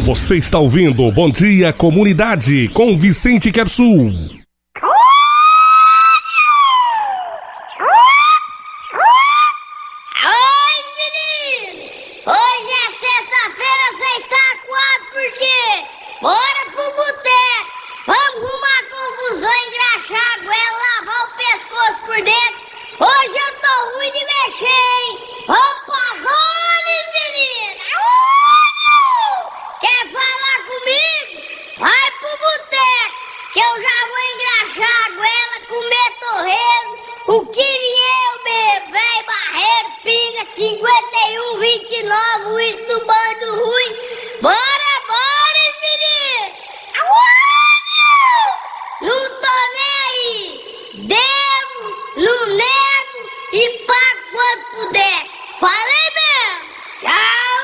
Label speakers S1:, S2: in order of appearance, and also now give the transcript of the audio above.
S1: Você está ouvindo Bom Dia Comunidade com Vicente Quersul.
S2: O Quirinheu, velho barreiro, pinga 5129, o isso do banho do